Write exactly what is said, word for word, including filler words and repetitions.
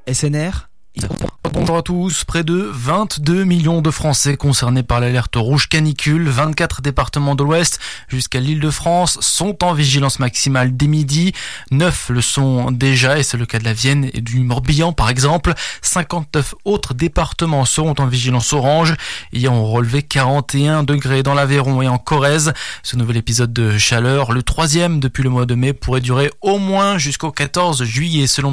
S N R. Bonjour à tous. Près de vingt-deux millions de Français concernés par l'alerte rouge canicule. vingt-quatre départements de l'Ouest jusqu'à l'Île-de-France sont en vigilance maximale dès midi. neuf le sont déjà et c'est le cas de la Vienne et du Morbihan par exemple. cinquante-neuf autres départements seront en vigilance orange. Hier on relevait quarante et un degrés dans l'Aveyron et en Corrèze. Ce nouvel épisode de chaleur, le troisième depuis le mois de mai, pourrait durer au moins jusqu'au quatorze juillet selon